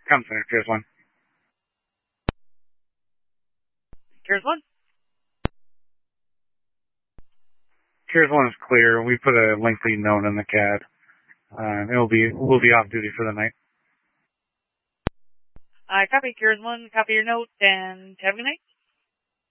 Comm Center, Piers 1. Piers 1? Piers 1 is clear. We put a lengthy note in the CAD. We'll be off duty for the night. I copy Piers 1, copy your note, and have a good night.